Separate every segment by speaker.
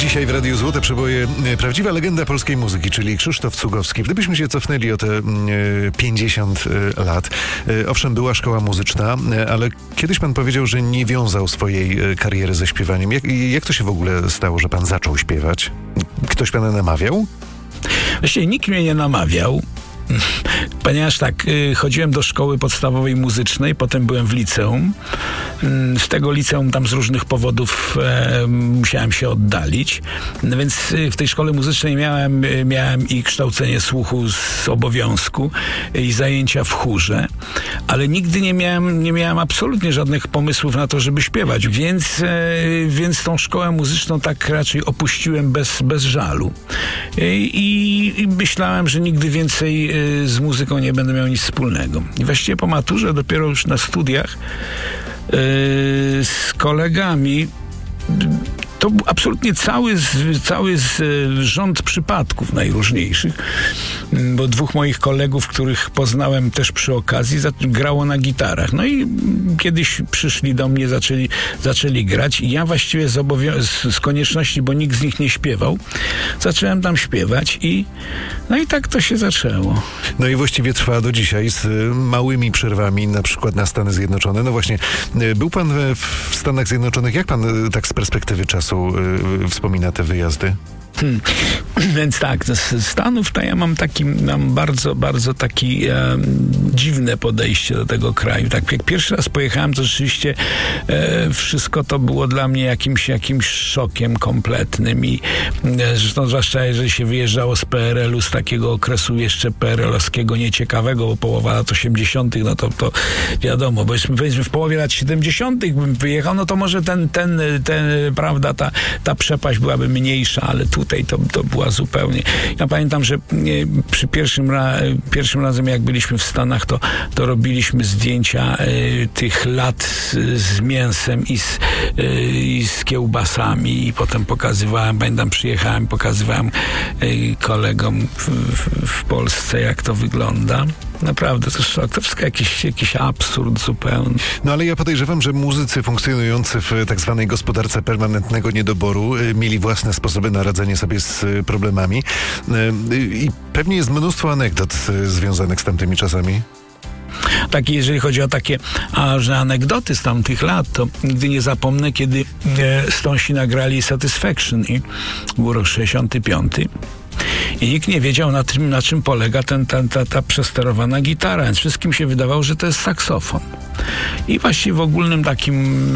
Speaker 1: Dzisiaj w Radiu Złote Przeboje prawdziwa legenda polskiej muzyki, czyli Krzysztof Cugowski. Gdybyśmy się cofnęli o te 50 lat, owszem, była szkoła muzyczna, ale kiedyś pan powiedział, że nie wiązał swojej kariery ze śpiewaniem. Jak to się w ogóle stało, że pan zaczął śpiewać? Ktoś pana namawiał?
Speaker 2: Właściwie nikt mnie nie namawiał. Ponieważ tak, chodziłem do szkoły podstawowej muzycznej, potem byłem w liceum. Z tego liceum tam z różnych powodów musiałem się oddalić. No więc w tej szkole muzycznej miałem i kształcenie słuchu z obowiązku i zajęcia w chórze, ale nigdy nie miałem absolutnie żadnych pomysłów na to, żeby śpiewać, więc tą szkołę muzyczną tak raczej opuściłem bez żalu. I myślałem, że nigdy więcej z muzyką nie będę miał nic wspólnego. I właściwie po maturze, dopiero już na studiach z kolegami, to był absolutnie cały rząd przypadków najróżniejszych, bo dwóch moich kolegów, których poznałem też przy okazji, grało na gitarach. No i kiedyś przyszli do mnie, zaczęli grać i ja właściwie z konieczności, bo nikt z nich nie śpiewał, zacząłem tam śpiewać i tak to się zaczęło.
Speaker 1: No i właściwie trwa do dzisiaj z małymi przerwami, na przykład na Stany Zjednoczone. No właśnie, był pan w Stanach Zjednoczonych. Jak pan tak z perspektywy czasu wspomina te wyjazdy?
Speaker 2: Więc tak, z Stanów to ja mam bardzo, bardzo dziwne podejście do tego kraju. Tak, jak pierwszy raz pojechałem, to rzeczywiście wszystko to było dla mnie jakimś szokiem kompletnym i zresztą zwłaszcza jeżeli się wyjeżdżało z PRL-u, z takiego okresu jeszcze PRL-owskiego nieciekawego, bo połowa lat 80., no to wiadomo, bo powiedzmy w połowie lat 70. bym wyjechał, no to może prawda, ta przepaść byłaby mniejsza, ale tutaj to była zupełnie... Ja pamiętam, że przy pierwszym razem, jak byliśmy w Stanach, to robiliśmy zdjęcia tych lat z mięsem i z kiełbasami i potem pokazywałem kolegom w Polsce, jak to wygląda. Naprawdę, to wszystko jakiś absurd zupełny.
Speaker 1: No ale ja podejrzewam, że muzycy funkcjonujący w tak zwanej gospodarce permanentnego niedoboru mieli własne sposoby na radzenie sobie z problemami i pewnie jest mnóstwo anegdot związanych z tamtymi czasami.
Speaker 2: Tak, jeżeli chodzi o takie anegdoty z tamtych lat, to nigdy nie zapomnę, kiedy Stonesi nagrali Satisfaction i był rok 65. I nikt nie wiedział, na czym polega ta przesterowana gitara. Więc wszystkim się wydawało, że to jest saksofon. I właściwie w ogólnym takim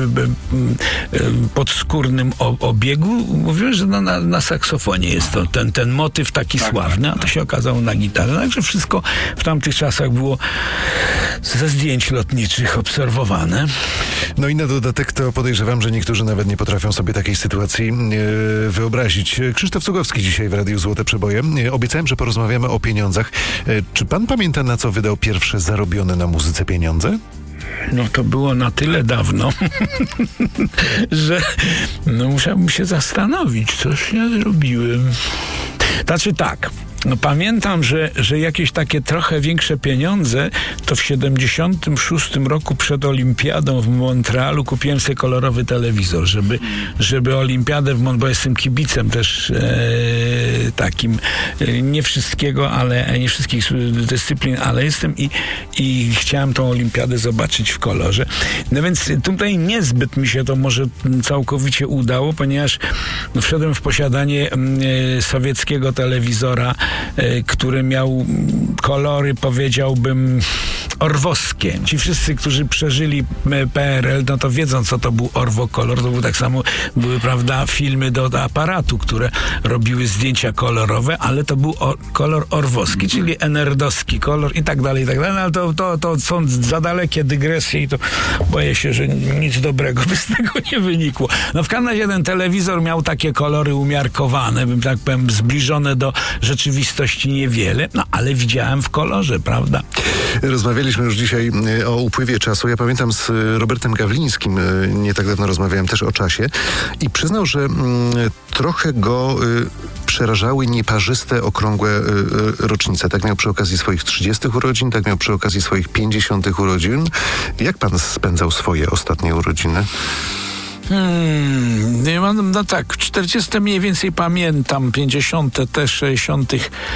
Speaker 2: podskórnym obiegu mówiłem, że na saksofonie jest to ten motyw taki sławny, a to się okazało na gitarze. Także wszystko w tamtych czasach było ze zdjęć lotniczych obserwowane.
Speaker 1: No i na dodatek to podejrzewam, że niektórzy nawet nie potrafią sobie takiej sytuacji wyobrazić. Krzysztof Cugowski dzisiaj w Radiu Złote Przeboje. Obiecałem, że porozmawiamy o pieniądzach. Czy pan pamięta, na co wydał pierwsze zarobione na muzyce pieniądze?
Speaker 2: No to było na tyle dawno, że musiałbym się zastanowić, coś ja zrobiłem. Znaczy tak, pamiętam, że jakieś takie trochę większe pieniądze, to w 76 roku przed olimpiadą w Montrealu kupiłem sobie kolorowy telewizor, żeby olimpiadę bo jestem kibicem też takim, nie wszystkiego, ale nie wszystkich dyscyplin, ale jestem i chciałem tą olimpiadę zobaczyć w kolorze. No więc tutaj niezbyt mi się to może całkowicie udało, ponieważ wszedłem w posiadanie sowieckiego telewizora, który miał kolory, powiedziałbym, orwowskie. Ci wszyscy, którzy przeżyli PRL, no to wiedzą, co to był orwokolor. To był tak samo, były, prawda, filmy do aparatu, które robiły zdjęcia kolorowe, ale to był kolor orwowski, czyli NRD-owski kolor i tak dalej, ale to są za dalekie dygresje i to boję się, że nic dobrego by z tego nie wynikło. No w każdym razie ten telewizor miał takie kolory umiarkowane, bym tak powiem, zbliżone do rzeczywistości niewiele, no ale widziałem w kolorze, prawda?
Speaker 1: Rozmawialiśmy już dzisiaj o upływie czasu. Ja pamiętam z Robertem Gawlińskim, nie tak dawno rozmawiałem też o czasie i przyznał, że trochę go przerażały nieparzyste, okrągłe rocznice. Tak miał przy okazji swoich 30 urodzin, tak miał przy okazji swoich 50 urodzin. Jak pan spędzał swoje ostatnie urodziny?
Speaker 2: No tak, 40 mniej więcej pamiętam, 50 też, 60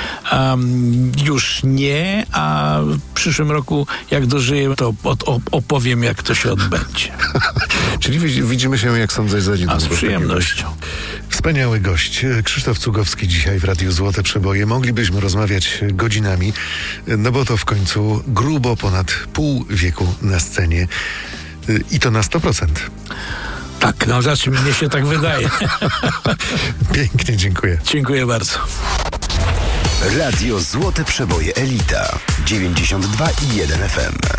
Speaker 2: już nie, a w przyszłym roku, jak dożyję, to opowiem, jak to się odbędzie.
Speaker 1: Czyli widzimy się, jak sądzę, za niedługo.
Speaker 2: A z przyjemnością.
Speaker 1: Wspaniały gość. Krzysztof Cugowski dzisiaj w Radiu Złote Przeboje. Moglibyśmy rozmawiać godzinami, no bo to w końcu grubo ponad pół wieku na scenie. I to na 100%.
Speaker 2: Tak, no znaczy mnie się tak wydaje.
Speaker 1: Pięknie, dziękuję.
Speaker 2: Dziękuję bardzo.
Speaker 3: Radio Złote Przeboje Elita 92,1 FM.